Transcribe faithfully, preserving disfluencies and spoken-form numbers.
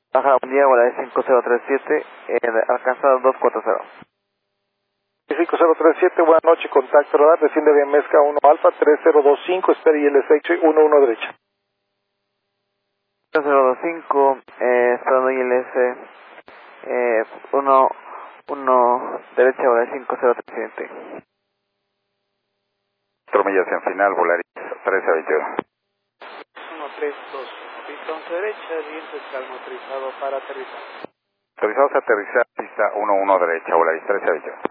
Baja buen día, Volaris cinco cero tres siete, eh, alcanzado dos cuatro cero. cinco cero tres siete, buenas noches, contacto radar, desciende de Mezca uno Alfa, tres cero dos cinco, espera I L S uno uno derecha. tres cero dos cinco, eh, esperando I L S, eh, uno uno derecha, Volaris cinco cero tres siete. cuatro millas en final, Volaris trece veintidós. uno tres dos, pista once derecha, dientes calmo autorizado para aterrizar. Autorizados a aterrizar, pista uno uno derecha, Volaris trece veintidós.